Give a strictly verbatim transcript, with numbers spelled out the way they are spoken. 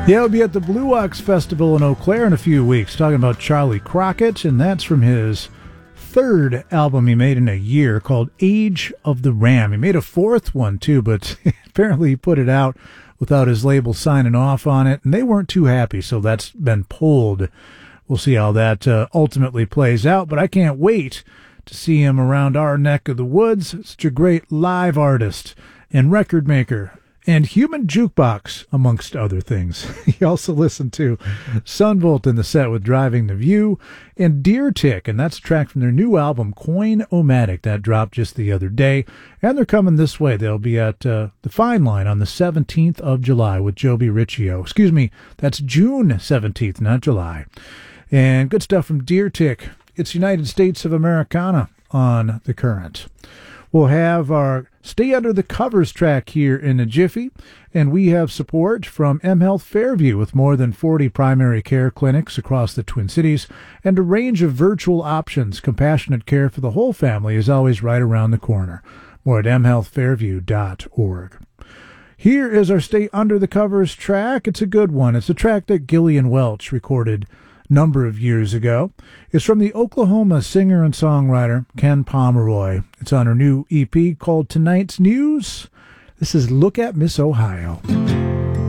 Yeah, I'll be at the Blue Ox Festival in Eau Claire in a few weeks, talking about Charlie Crockett, and that's from his third album he made in a year called Age of the Ram. He made a fourth one, too, but apparently he put it out without his label signing off on it, and they weren't too happy, so that's been pulled. We'll see how that uh, ultimately plays out, but I can't wait to see him around our neck of the woods. Such a great live artist and record maker and human jukebox, amongst other things. He also listened to Sunvolt in the set with Driving the View and Deer Tick, and that's a track from their new album, Coin-O-Matic, that dropped just the other day. And they're coming this way. They'll be at uh, the Fine Line on the seventeenth of July with Joby Riccio. Excuse me, that's June seventeenth, not July. And good stuff from Deer Tick. It's United States of Americana on The Current. We'll have our Stay Under the Covers track here in a jiffy, and we have support from mHealth Fairview with more than forty primary care clinics across the Twin Cities and a range of virtual options. Compassionate care for the whole family is always right around the corner. More at m health fairview dot org. Here is our Stay Under the Covers track. It's a good one. It's a track that Gillian Welch recorded number of years ago. It's from the Oklahoma singer and songwriter Ken Pomeroy. It's on her new E P called Tonight's News. This is Look at Miss Ohio.